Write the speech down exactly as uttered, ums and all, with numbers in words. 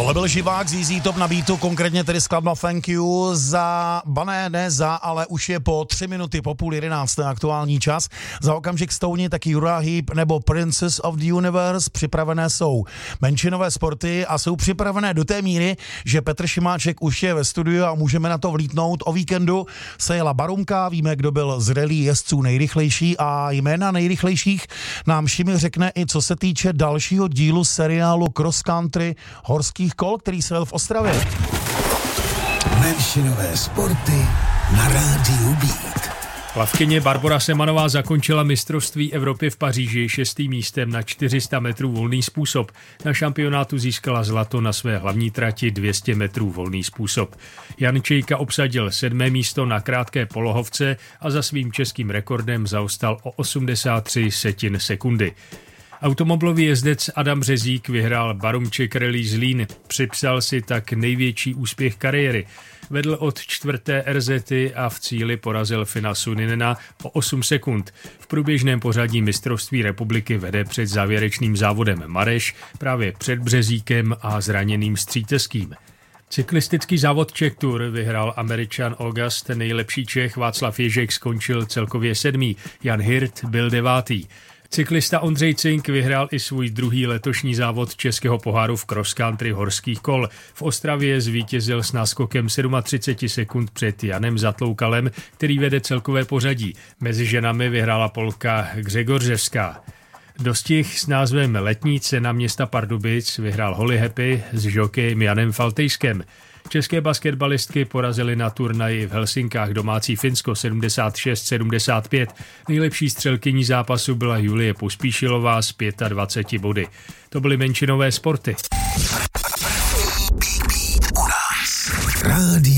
Tohle byl Živák z Easy Top na beatu, konkrétně tedy skladba Thank You za, bané, ne za, ale už je po tři minuty po půl jedenácté aktuální čas. Za okamžik stouni taky Uriah Heep nebo Princess of the Universe. Připravené jsou menšinové sporty a jsou připravené do té míry, že Petr Šimáček už je ve studiu a můžeme na to vlítnout. O víkendu se jela Barunka, víme, kdo byl z rally jezdců nejrychlejší a jména nejrychlejších nám Šimi řekne i co se týče dalšího dílu seriálu Cross Country horských kol, který se jel v Ostravě. Menšinové sporty na rádiu Beat. Plavkyně Barbora Semanová zakončila mistrovství Evropy v Paříži šestým místem na čtyři sta metrů volný způsob. Na šampionátu získala zlato na své hlavní trati dvě stě metrů volný způsob. Jan Čejka obsadil sedmé místo na krátké polohovce a za svým českým rekordem zaostal o osmdesát tři setin sekundy. Automobilový jezdec Adam Březík vyhrál Barumček Rally Zlín, připsal si tak největší úspěch kariéry. Vedl od čtvrté er zety a v cíli porazil Fina Suninena o osm sekund. V průběžném pořadí mistrovství republiky vede před závěrečným závodem Mareš, právě před Březíkem a zraněným Stříteským. Cyklistický závod Czech Tour vyhrál Američan August, nejlepší Čech Václav Ježek skončil celkově sedmý, Jan Hirt byl devátý. Cyklista Ondřej Cink vyhrál i svůj druhý letošní závod českého poháru v cross country horských kol. V Ostravě zvítězil s náskokem třicet sedm sekund před Janem Zatloukalem, který vede celkové pořadí. Mezi ženami vyhrála Polka Gřegořevská. Dostih s názvem Letní cena města Pardubic vyhrál Holly Happy s žokejem Janem Faltejskem. České basketbalistky porazily na turnaji v Helsinkách domácí Finsko sedmdesát šest sedmdesát pět. Nejlepší střelkyní zápasu byla Julie Pospíšilová s dvaceti pěti body. To byly menšinové sporty. Rádio